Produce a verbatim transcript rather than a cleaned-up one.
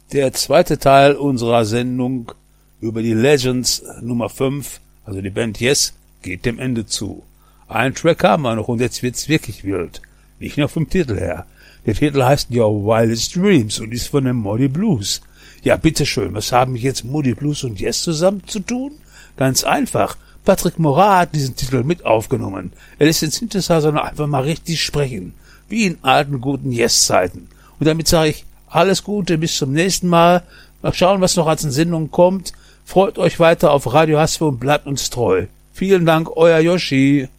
Der zweite Teil unserer Sendung über die Legends Nummer fünf, also die Band Yes, geht dem Ende zu. Ein Track haben wir noch und jetzt wird's wirklich wild. Nicht nur vom Titel her. Der Titel heißt Your Wildest Dreams und ist von den Moody Blues. Ja, bitteschön, was haben jetzt Moody Blues und Yes zusammen zu tun? Ganz einfach. Patrick Morat hat diesen Titel mit aufgenommen. Er lässt den Synthesizer noch einfach mal richtig sprechen. Wie in alten guten Yes-Zeiten. Und damit sage ich alles Gute, bis zum nächsten Mal. Mal schauen, was noch als in Sendung kommt. Freut euch weiter auf Radio Haspe und bleibt uns treu. Vielen Dank, euer Yoshi.